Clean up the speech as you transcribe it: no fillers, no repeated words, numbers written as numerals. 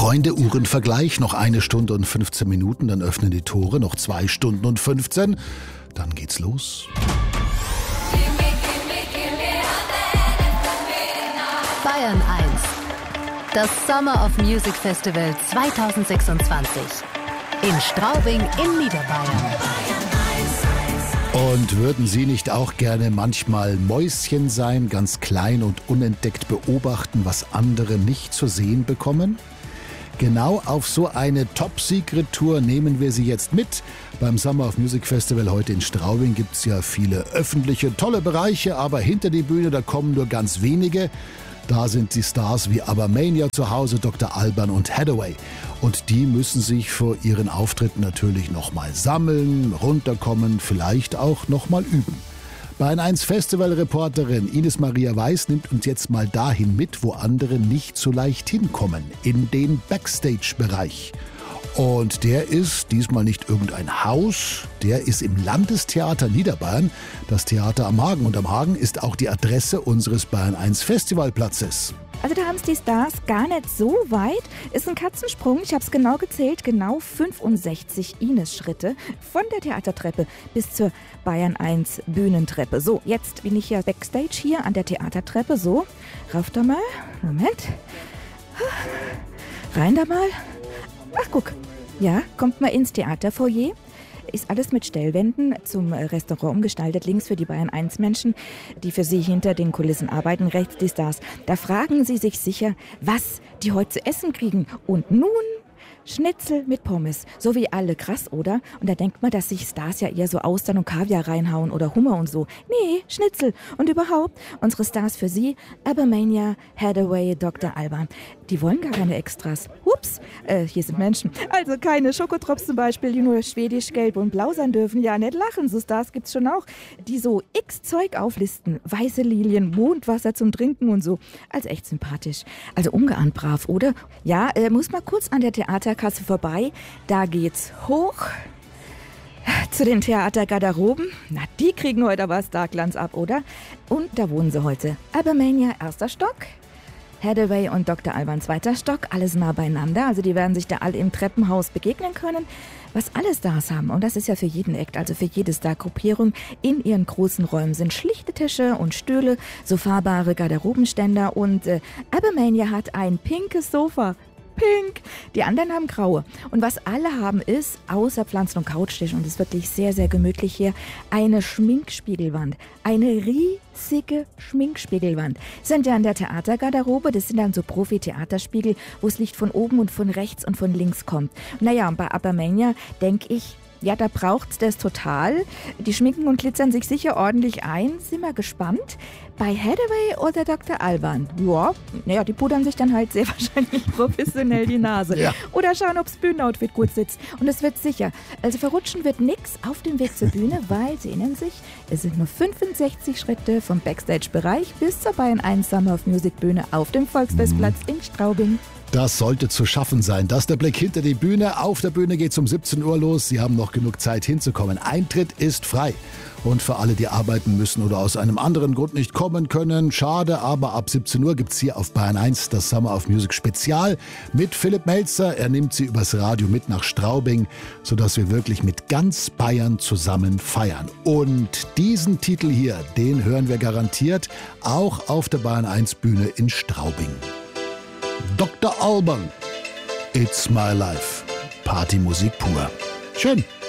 Freunde, Uhrenvergleich, noch 1 Stunde und 15 Minuten, dann öffnen die Tore, noch 2 Stunden und 15, dann geht's los. Bayern 1, das Summer of Music Festival 2026 in Straubing in Niederbayern. Und würden Sie nicht auch gerne manchmal Mäuschen sein, ganz klein und unentdeckt beobachten, was andere nicht zu sehen bekommen? Genau auf so eine Top-Secret-Tour nehmen wir Sie jetzt mit. Beim Summer of Music Festival heute in Straubing gibt es ja viele öffentliche, tolle Bereiche, aber hinter die Bühne, da kommen nur ganz wenige. Da sind die Stars wie Abermania zu Hause, Dr. Alban und Hathaway. Und die müssen sich vor ihren Auftritten natürlich nochmal sammeln, runterkommen, vielleicht auch nochmal üben. Bayern 1 Festivalreporterin Ines Maria Weiß nimmt uns jetzt mal dahin mit, wo andere nicht so leicht hinkommen, in den Backstage-Bereich. Und der ist diesmal nicht irgendein Haus, der ist im Landestheater Niederbayern, das Theater am Hagen. Und am Hagen ist auch die Adresse unseres Bayern 1 Festivalplatzes. Also da haben es die Stars gar nicht so weit. Ist ein Katzensprung, ich habe es genau gezählt, genau 65 Ines-Schritte von der Theatertreppe bis zur Bayern 1 Bühnentreppe. So, jetzt bin ich ja Backstage hier an der Theatertreppe. So, rauf da mal, Moment, rein da mal. Ach guck, ja, kommt mal ins Theaterfoyer. Ist alles mit Stellwänden zum Restaurant umgestaltet. Links für die Bayern 1 Menschen, die für sie hinter den Kulissen arbeiten, rechts die Stars. Da fragen sie sich sicher, was die heute zu essen kriegen. Und nun Schnitzel mit Pommes, so wie alle, krass, oder? Und da denkt man, dass sich Stars ja eher so Austern und Kaviar reinhauen oder Hummer und so. Nee, Schnitzel. Und überhaupt, unsere Stars für sie, Abermania, Hathaway, Dr. Alban. Die wollen gar keine Extras. Ups, hier sind Menschen. Also keine Schokotrops zum Beispiel, die nur schwedisch, gelb und blau sein dürfen. Ja, nicht lachen, so Stars gibt's schon auch. Die so x Zeug auflisten. Weiße Lilien, Mondwasser zum Trinken und so. Also echt sympathisch. Also ungeahnt brav, oder? Ja, muss mal kurz an der Theaterkasse vorbei. Da geht's hoch zu den Theatergarderoben. Na, die kriegen heute aber Starglanz ab, oder? Und da wohnen sie heute. Abermania, 1. Stock. Hathaway und Dr. Alban, 2. Stock, alles nah beieinander. Also die werden sich da alle im Treppenhaus begegnen können. Was alle Stars haben, und das ist ja für jeden Act, also für jede Star-Gruppierung, in ihren großen Räumen sind schlichte Tische und Stühle, so fahrbare Garderobenständer und Abermania hat ein pinkes Sofa. Pink. Die anderen haben graue. Und was alle haben ist, außer Pflanzen- und Couchtisch, und es ist wirklich sehr, sehr gemütlich hier, eine Schminkspiegelwand. Eine riesige Schminkspiegelwand. Sind ja an der Theatergarderobe, das sind dann so Profi-Theaterspiegel, wo das Licht von oben und von rechts und von links kommt. Naja, und bei Abermania denke ich, ja, da braucht's das total. Die schminken und glitzern sich sicher ordentlich ein. Sind wir gespannt. Bei Hathaway oder Dr. Alban? Ja, naja, die pudern sich dann halt sehr wahrscheinlich professionell die Nase. Ja. Oder schauen, ob's Bühnenoutfit gut sitzt. Und es wird sicher. Also verrutschen wird nix auf dem Weg zur Bühne, weil, Sie erinnern sich, es sind nur 65 Schritte vom Backstage-Bereich bis zur Bayern 1 Summer of Music Bühne auf dem Volksfestplatz in Straubing. Das sollte zu schaffen sein. Das ist der Blick hinter die Bühne. Auf der Bühne geht's um 17 Uhr los. Sie haben noch genug Zeit hinzukommen. Eintritt ist frei. Und für alle, die arbeiten müssen oder aus einem anderen Grund nicht kommen können, schade, aber ab 17 Uhr gibt's hier auf Bayern 1 das Summer of Music Spezial mit Philipp Melzer. Er nimmt Sie übers Radio mit nach Straubing, sodass wir wirklich mit ganz Bayern zusammen feiern. Und diesen Titel hier, den hören wir garantiert auch auf der Bayern 1 Bühne in Straubing. Dr. Alban, It's My Life. Partymusik pur. Schön.